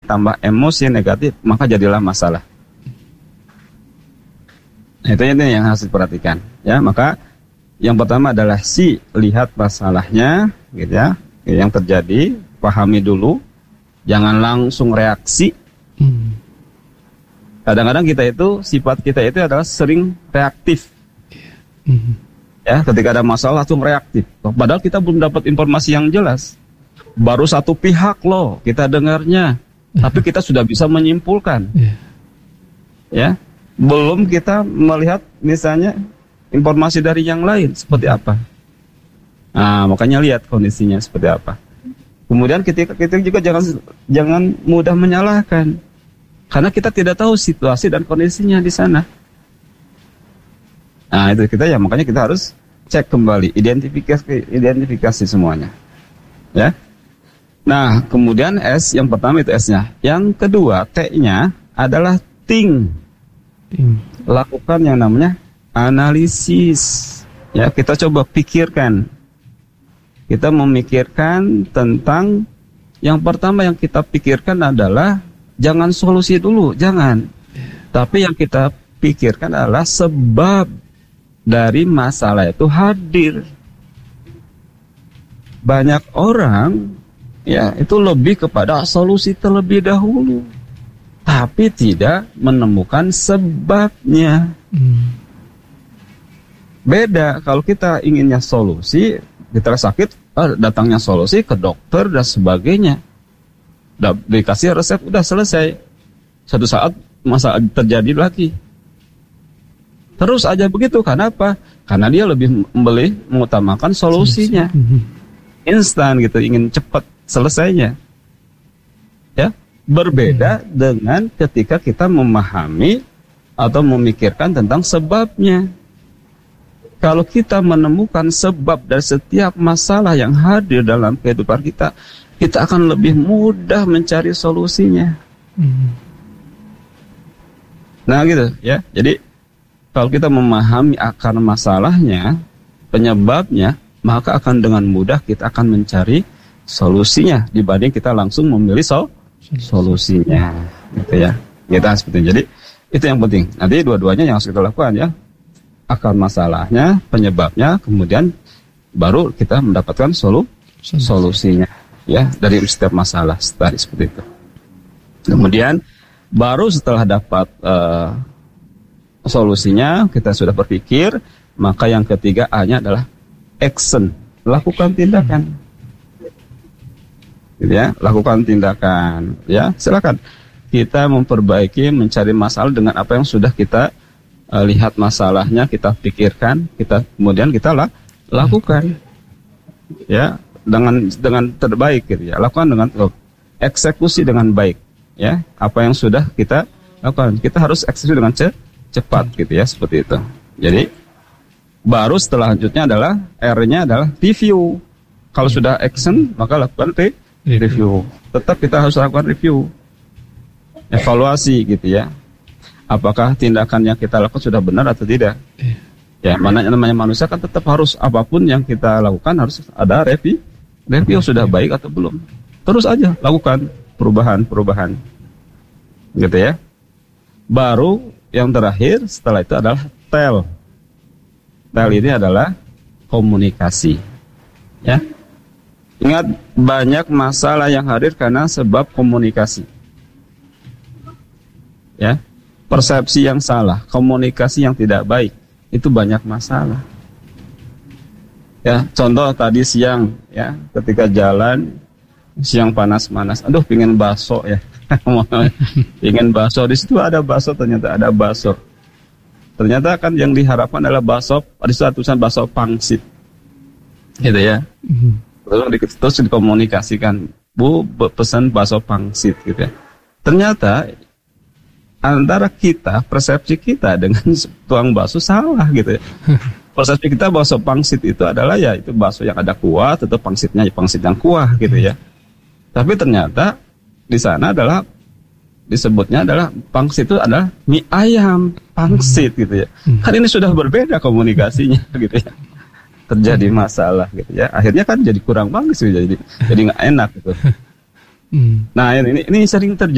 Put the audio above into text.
tambah emosi negatif, maka jadilah masalah. Itu yang harus diperhatikan. Ya, maka yang pertama adalah lihat masalahnya, gitu ya, yang terjadi, pahami dulu, jangan langsung reaksi. Kadang-kadang sifat kita itu adalah sering reaktif. Ya, ketika ada masalah langsung reaktif. Padahal kita belum dapat informasi yang jelas. Baru satu pihak loh kita dengarnya, tapi kita sudah bisa menyimpulkan. Ya, belum kita melihat misalnya informasi dari yang lain seperti apa. Nah, makanya lihat kondisinya seperti apa. Kemudian kita juga jangan mudah menyalahkan, karena kita tidak tahu situasi dan kondisinya di sana. Nah, itu makanya kita harus cek kembali, identifikasi semuanya. Ya. Nah, kemudian yang pertama itu S-nya. Yang kedua, T-nya adalah think. Lakukan yang namanya analisis. Ya, kita coba pikirkan. Kita memikirkan tentang yang pertama yang kita pikirkan adalah jangan solusi dulu, jangan. Tapi yang kita pikirkan adalah sebab dari masalah itu hadir. Banyak orang ya itu lebih kepada solusi terlebih dahulu, tapi tidak menemukan sebabnya. Beda kalau kita inginnya solusi, kita sakit, datangnya solusi ke dokter dan sebagainya. Dikasih resep, udah selesai. Satu saat masalah terjadi lagi. Terus aja begitu, karena apa? Karena dia lebih mengutamakan solusinya. Instan gitu, ingin cepat selesainya. Ya, berbeda dengan ketika kita memahami atau memikirkan tentang sebabnya. Kalau kita menemukan sebab dari setiap masalah yang hadir dalam kehidupan kita, kita akan lebih mudah mencari solusinya. Nah gitu ya. Jadi kalau kita memahami akar masalahnya, penyebabnya, maka akan dengan mudah kita akan mencari solusinya dibanding kita langsung memilih solusinya. Gitu ya. Kita seperti itu. Jadi itu yang penting. Nanti dua-duanya yang harus kita lakukan ya. Akar masalahnya, penyebabnya, kemudian baru kita mendapatkan solusinya ya dari setiap masalah tadi seperti itu. Kemudian baru setelah dapat solusinya, kita sudah berpikir, maka yang ketiga A-nya adalah action, lakukan tindakan. Gitu ya, lakukan tindakan. Ya, silakan kita memperbaiki, mencari masalah dengan apa yang sudah kita lihat masalahnya, kita pikirkan, kemudian kita lakukan. Ya, dengan terbaik gitu ya. Lakukan dengan eksekusi dengan baik. Ya, apa yang sudah kita lakukan, kita harus eksekusi dengan cepat gitu ya, seperti itu. Jadi baru selanjutnya adalah R-nya adalah review. Kalau sudah action, maka lakukan review. Tetap kita harus lakukan review, evaluasi gitu ya. Apakah tindakan yang kita lakukan sudah benar atau tidak? Ya, namanya manusia kan tetap harus, apapun yang kita lakukan harus ada review sudah baik atau belum. Terus aja lakukan perubahan, gitu ya. Baru yang terakhir setelah itu adalah tell. Tell ini adalah komunikasi. Ya, ingat banyak masalah yang hadir karena sebab komunikasi. Ya. Persepsi yang salah, komunikasi yang tidak baik, itu banyak masalah. Ya, contoh tadi siang, ya, ketika jalan, siang panas-panas, aduh, pingin bakso ya, pingin bakso, di situ ada bakso, ternyata ada bakso. Ternyata kan yang diharapkan adalah bakso, ada tulisan bakso pangsit, gitu ya. Terus dikomunikasikan, Bu, pesan bakso pangsit, gitu ya. Ternyata antara kita, persepsi kita dengan tukang bakso salah gitu ya. Persepsi kita bakso pangsit itu adalah ya itu bakso yang ada kuah, tetap pangsitnya pangsit yang kuah gitu ya. Tapi ternyata di sana adalah disebutnya adalah pangsit itu adalah mie ayam pangsit gitu ya. Kan ini sudah berbeda komunikasinya gitu ya. Terjadi masalah gitu ya. Akhirnya kan jadi kurang bagus gitu, jadi nggak enak gitu. Nah ini sering terjadi.